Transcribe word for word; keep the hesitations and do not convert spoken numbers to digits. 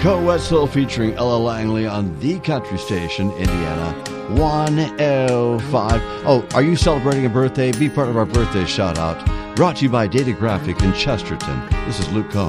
Co Wetzel featuring Ella Langley on the country station, Indiana one oh five. Oh, are you celebrating a birthday? Be part of our birthday shout out. Brought to you by Data Graphic in Chesterton. This is Luke Combs.